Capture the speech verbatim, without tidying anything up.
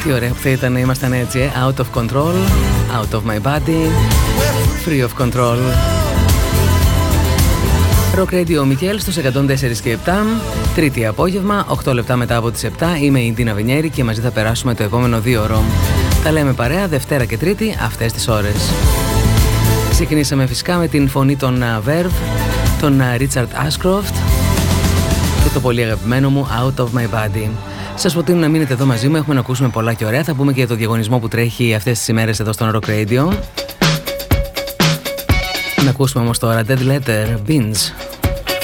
Τι ωραία που θα ήταν να ήμασταν έτσι, ε? Out of control, out of my body, free of control. Rock Radio Μικέλ στους εκατόν τέσσερα και επτά, τρίτη απόγευμα, οκτώ λεπτά μετά από τις επτά. Είμαι η Ντίνα Βενιέρη και μαζί θα περάσουμε το επόμενο δύο ώρο. Τα λέμε παρέα Δευτέρα και Τρίτη αυτές τις ώρες. Ξεκινήσαμε φυσικά με την φωνή των Verve, τον Richard Ashcroft και το πολύ αγαπημένο μου Out of my body. Σας προτείνω να μείνετε εδώ μαζί μου, έχουμε να ακούσουμε πολλά και ωραία. Θα πούμε και για το διαγωνισμό που τρέχει αυτές τις ημέρες εδώ στον Rock Radio. Να ακούσουμε όμως τώρα Dead Letter, Beans.